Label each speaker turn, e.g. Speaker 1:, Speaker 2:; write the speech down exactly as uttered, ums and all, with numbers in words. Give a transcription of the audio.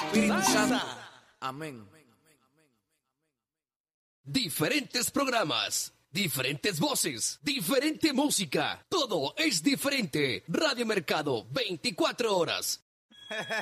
Speaker 1: Espíritu Santo. Amén.
Speaker 2: Diferentes programas, diferentes voces, diferente música. Todo es diferente. Radio Mercado, veinticuatro horas.